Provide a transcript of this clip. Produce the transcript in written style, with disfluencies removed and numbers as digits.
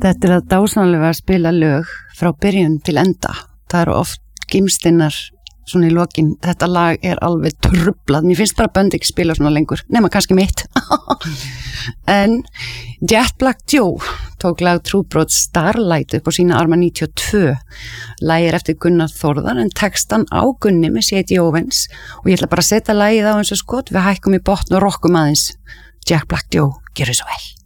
Þetta að dásamlega að spila lög frá byrjun til enda. Það eru oft gimstinnar svona í lokin. Þetta lag alveg trublað. Mér finnst bara bönd ekki spila svona lengur. Nema kannski mitt. En Jet Black Joe tók lag Trúbrot Starlight upp á sína arma 92. Lagið eftir Gunnar Þórðar en textan á Gunni með C.D. Owens og ég ætla bara að setja lagið á eins og skot. Við hækkum í botn og rokkum aðeins. Jet Black Joe, gjörðu svo vel.